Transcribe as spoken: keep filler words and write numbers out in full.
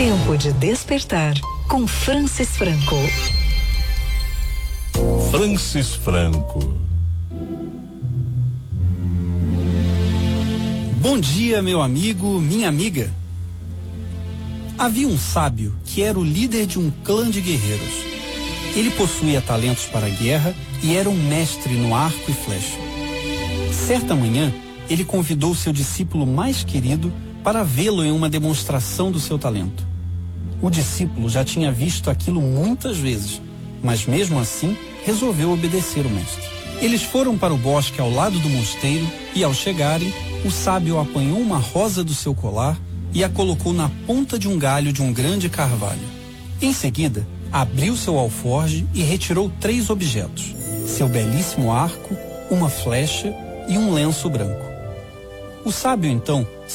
Tempo de despertar com Francis Franco. Francis Franco. Bom dia, meu amigo, minha amiga. Havia um sábio que era o líder de um clã de guerreiros. Ele possuía talentos para a guerra e era um mestre no arco e flecha. Certa manhã, ele convidou seu discípulo mais querido para vê-lo em uma demonstração do seu talento. O discípulo já tinha visto aquilo muitas vezes, mas mesmo assim resolveu obedecer o mestre. Eles foram para o bosque ao lado do mosteiro e, ao chegarem, o sábio apanhou uma rosa do seu colar e a colocou na ponta de um galho de um grande carvalho. Em seguida, abriu seu alforje e retirou três objetos: seu belíssimo arco, uma flecha e um lenço branco. O sábio, então,